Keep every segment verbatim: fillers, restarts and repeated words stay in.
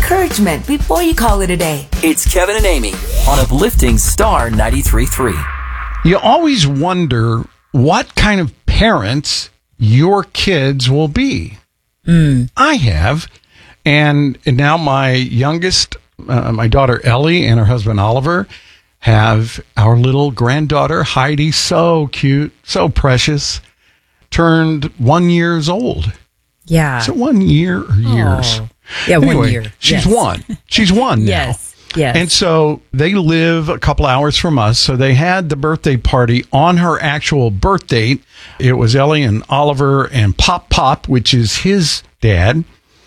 encouragement before you call it a day. It's Kevin and Amy on Uplifting Star ninety-three point three. You always wonder what kind of parents your kids will be. Mm. I have. And, and now my youngest, uh, my daughter Ellie and her husband Oliver have our little granddaughter Heidi, so cute, so precious, turned one years old. Yeah. Is it one year or years? Oh. Yeah, anyway, one year. She's yes. one. She's one now. Yes. Yes. And so they live a couple hours from us. So they had the birthday party on her actual birth date. It was Ellie and Oliver and Pop Pop, which is his dad.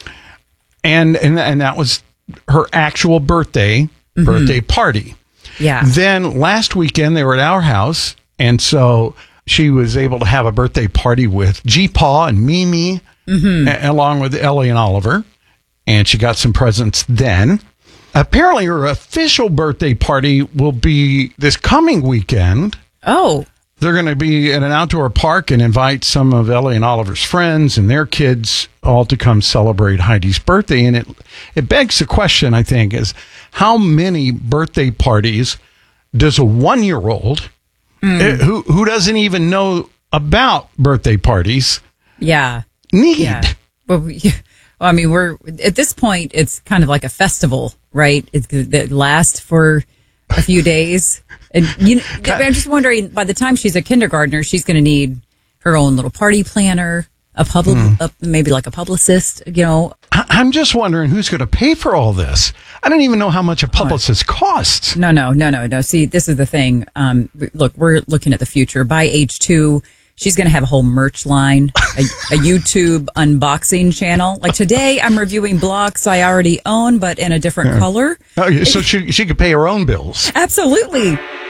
And and, and that was her actual birthday, mm-hmm. birthday party. Yeah. Then last weekend they were at our house. And so she was able to have a birthday party with G-Paw and Mimi, mm-hmm. a- along with Ellie and Oliver. And she got some presents then. Apparently, her official birthday party will be this coming weekend. Oh. They're going to be at an outdoor park and invite some of Ellie and Oliver's friends and their kids all to come celebrate Heidi's birthday. And it it begs the question, I think, is how many birthday parties does a one-year-old mm. who who doesn't even know about birthday parties yeah. need? Yeah. Well, we, well, I mean, we're at this point, it's kind of like a festival, right? It's that lasts for a few days. And you know, I'm just wondering, by the time she's a kindergartner, she's going to need her own little party planner, a public, mm. a, maybe like a publicist, you know. I'm just wondering who's going to pay for all this. I don't even know how much a publicist costs. No, no, no, no, no. See, this is the thing. Um, look, we're looking at the future. By age two, she's going to have a whole merch line, a, a YouTube unboxing channel. Like today, I'm reviewing blocks I already own, but in a different yeah. color. Oh, yeah, so she she could pay her own bills. Absolutely.